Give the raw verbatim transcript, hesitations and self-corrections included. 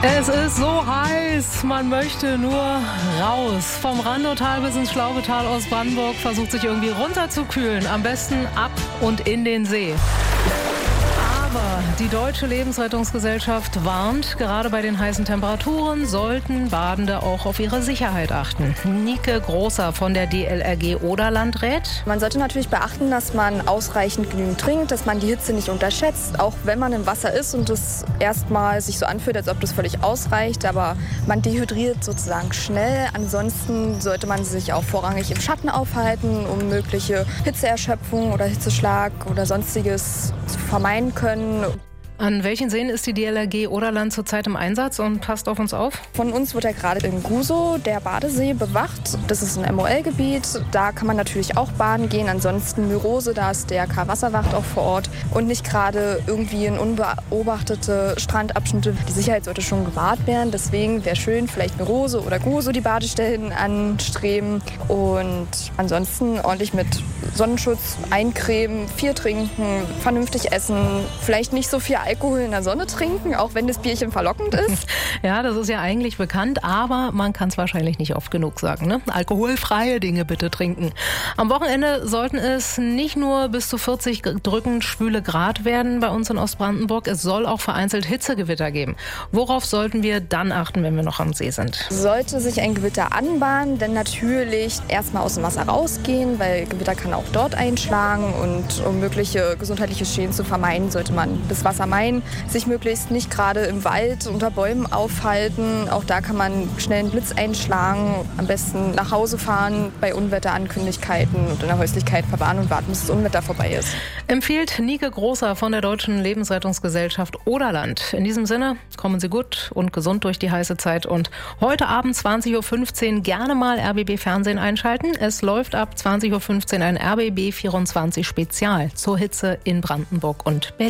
Es ist so heiß, man möchte nur raus. Vom Randotal bis ins Schlaubetal aus Brandenburg versucht sich irgendwie runterzukühlen. Am besten ab und in den See. Aber die Deutsche Lebensrettungsgesellschaft warnt, gerade bei den heißen Temperaturen sollten Badende auch auf ihre Sicherheit achten. Nike Großer von der D L R G Oderland rät: Man sollte natürlich beachten, dass man ausreichend genügend trinkt, dass man die Hitze nicht unterschätzt, auch wenn man im Wasser ist und es erstmal sich so anfühlt, als ob das völlig ausreicht, aber man dehydriert sozusagen schnell. Ansonsten sollte man sich auch vorrangig im Schatten aufhalten, um mögliche Hitzeerschöpfung oder Hitzeschlag oder sonstiges zu vermeiden können. An welchen Seen ist die D L R G Oderland zurzeit im Einsatz und passt auf uns auf? Von uns wird ja gerade in Gusow der Badesee bewacht. Das ist ein M O L-Gebiet. Da kann man natürlich auch baden gehen. Ansonsten Myrose, da ist der K Wasserwacht auch vor Ort. Und nicht gerade irgendwie in unbeobachtete Strandabschnitte. Die Sicherheit sollte schon gewahrt werden. Deswegen wäre schön, vielleicht Myrose oder Gusow die Badestellen anstreben. Und ansonsten ordentlich mit Sonnenschutz eincremen, viel trinken, vernünftig essen, vielleicht nicht so viel Alkohol in der Sonne trinken, auch wenn das Bierchen verlockend ist. Ja, das ist ja eigentlich bekannt, aber man kann es wahrscheinlich nicht oft genug sagen. Ne? Alkoholfreie Dinge bitte trinken. Am Wochenende sollten es nicht nur bis zu vierzig drückend schwüle Grad werden bei uns in Ostbrandenburg, es soll auch vereinzelt Hitzegewitter geben. Worauf sollten wir dann achten, wenn wir noch am See sind? Sollte sich ein Gewitter anbahnen, dann natürlich erstmal aus dem Wasser rausgehen, weil Gewitter kann auch dort einschlagen, und um mögliche gesundheitliche Schäden zu vermeiden, sollte man das Wasser meiden, sich möglichst nicht gerade im Wald unter Bäumen aufhalten. Auch da kann man schnell einen Blitz einschlagen, am besten nach Hause fahren, bei Unwetterankündigkeiten und in der Häuslichkeit verwahren und warten, bis das Unwetter vorbei ist. Empfiehlt Nike Großer von der Deutschen Lebensrettungsgesellschaft Oderland. In diesem Sinne, kommen Sie gut und gesund durch die heiße Zeit und heute Abend zwanzig Uhr fünfzehn gerne mal R B B Fernsehen einschalten. Es läuft ab zwanzig Uhr fünfzehn ein R B B vierundzwanzig Spezial zur Hitze in Brandenburg und Berlin.